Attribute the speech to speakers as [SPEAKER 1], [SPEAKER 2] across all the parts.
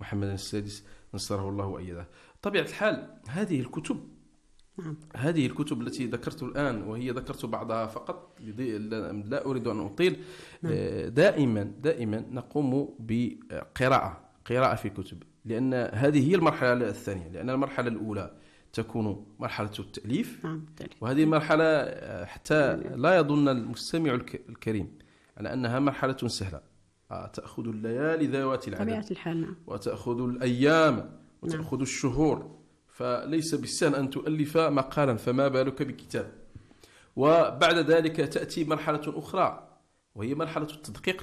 [SPEAKER 1] محمد السادس نصره الله وأيده. بطبيعة الحال هذه الكتب التي ذكرت الآن، وهي ذكرت بعضها فقط، لا أريد أن أطيل. دائما نقوم بقراءة في كتب، لأن هذه هي المرحلة الثانية. لأن المرحلة الأولى تكون مرحلة التأليف، وهذه المرحلة حتى لا يظن المستمع الكريم على أنها مرحلة سهلة. تأخذ الليالي ذوات العدد، وتأخذ الأيام، وتأخذ الشهور، فليس بالسهل أن تؤلف مقالا، فما بالك بكتاب. وبعد ذلك تأتي مرحلة أخرى، وهي مرحلة التدقيق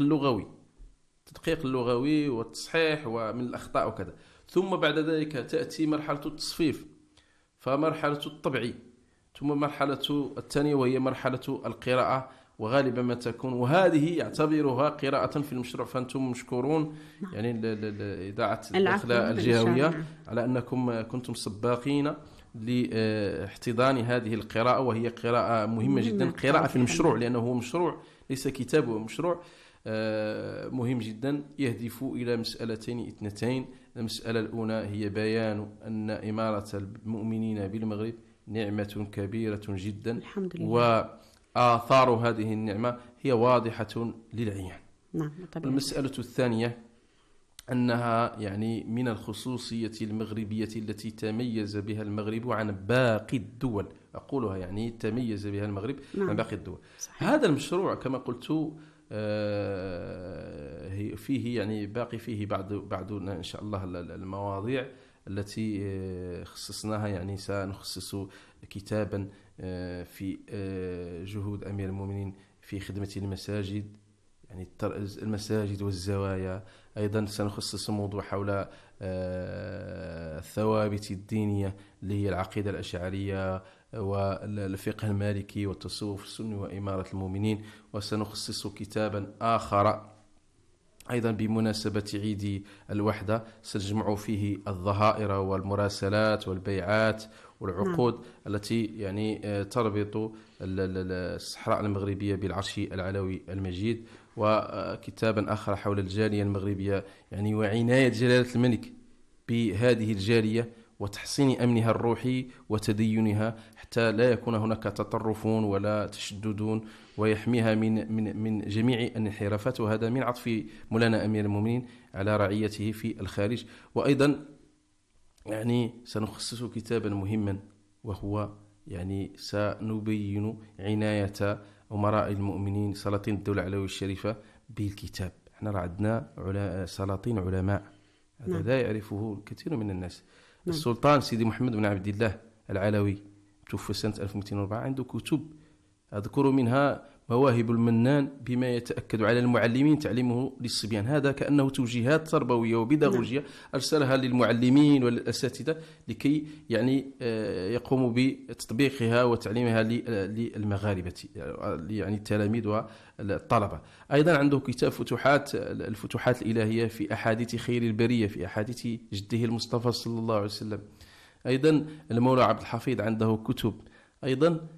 [SPEAKER 1] اللغوي والتصحيح ومن الأخطاء وكذا. ثم بعد ذلك تأتي مرحلة التصفيف، فمرحلة الطبع، ثم مرحلة الثانية وهي مرحلة القراءة، وغالبا ما تكون، وهذه يعتبرها قراءة في المشروع. فأنتم مشكورون يعني الإذاعة الداخلة الجهوية على أنكم كنتم سباقين لاحتضان هذه القراءة، وهي قراءة مهمة جدا، قراءة في المشروع، لأنه هو مشروع ليس كتاب، هو مشروع مهم جدا يهدف إلى مسألتين اثنتين. المسألة الأولى هي بيان أن إمارة المؤمنين بالمغرب نعمة كبيرة جدا، وآثار هذه النعمة هي واضحة للعيان. المسألة الثانية أنها يعني من الخصوصية المغربية التي تميز بها المغرب عن باقي الدول، أقولها يعني تميز بها المغرب عن باقي الدول. هذا المشروع كما قلت فيه يعني باقي فيه بعض إن شاء الله المواضيع التي خصصناها. يعني سنخصص كتابا في جهود أمير المؤمنين في خدمة المساجد، يعني المساجد والزوايا. أيضا سنخصص موضوع حول الثوابت الدينية اللي هي العقيدة الأشعرية والفقه المالكي والتصوف السني وإمارة المؤمنين. وسنخصص كتابا آخر أيضا بمناسبة عيد الوحدة، سنجمع فيه الظهائر والمراسلات والبيعات والعقود التي يعني تربط الصحراء المغربية بالعرش العلوي المجيد. وكتابا آخر حول الجالية المغربية، يعني وعناية جلالة الملك بهذه الجالية وتحسين أمنها الروحي وتدينها، حتى لا يكون هناك تطرف ولا تشدد، ويحميها من جميع الانحرافات. وهذا من عطف مولانا أمير المؤمنين على رعيته في الخارج. وأيضا يعني سنخصص كتابا مهما، وهو يعني سنبين عناية أمراء المؤمنين سلاطين الدولة العلوية الشريفة بالكتاب. احنا عندنا سلاطين علماء، هذا لا يعرفه الكثير من الناس. السلطان سيدي محمد بن عبد الله العلوي توفى سنة 1204، عنده كتب أذكر منها مواهب المنان بما يتأكد على المعلمين تعليمه للصبيان. هذا كأنه توجيهات تربوية وبيداغوجية أرسلها للمعلمين والأساتذة لكي يعني يقوموا بتطبيقها وتعليمها للمغاربة، يعني التلاميذ والطلبة. أيضا عنده كتاب الفتوحات الإلهية في أحاديث خير البرية، في أحاديث جده المصطفى صلى الله عليه وسلم. أيضا المولى عبد الحفيظ عنده كتب. أيضا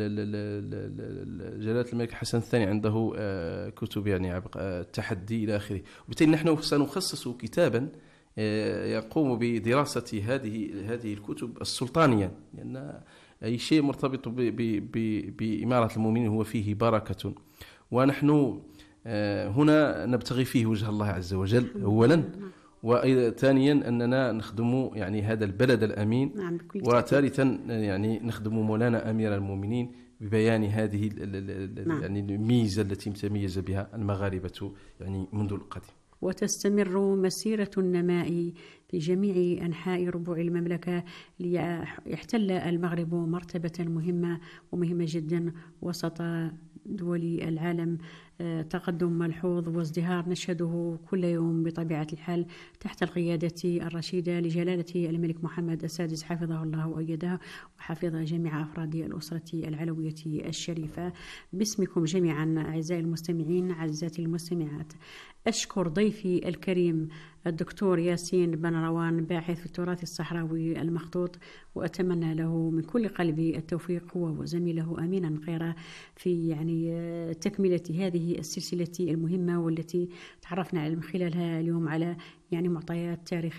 [SPEAKER 1] جلالة الملك حسن الثاني عنده كتب يعني التحدي إلى آخره. وبالتالي نحن سنخصص كتابا يقوم بدراسة هذه الكتب السلطانية، لأن أي شيء مرتبط بإمارة المؤمنين هو فيه بركة. ونحن هنا نبتغي فيه وجه الله عز وجل أولا، وثانيا أننا نخدم يعني هذا البلد الأمين، وثالثا يعني نخدم مولانا أمير المؤمنين ببيان هذه يعني الميزة التي تميز بها المغاربة يعني منذ القديم.
[SPEAKER 2] وتستمر مسيرة النماء في جميع أنحاء ربوع المملكة ليحتل المغرب مرتبة مهمة جدا وسط دول العالم. تقدم ملحوظ وازدهار نشهده كل يوم بطبيعة الحال تحت القيادة الرشيدة لجلالة الملك محمد السادس حفظه الله وأيده، وحفظ جميع أفراد الأسرة العلوية الشريفة. باسمكم جميعا أعزائي المستمعين عزيزاتي المستمعات، أشكر ضيفي الكريم الدكتور ياسين بن روان باحث في التراث الصحراوي المخطوط، وأتمنى له من كل قلبي التوفيق هو وزميله أمين نقيرة في يعني تكملة هذه السلسلة المهمة والتي تعرفنا من خلالها اليوم على يعني معطيات تاريخية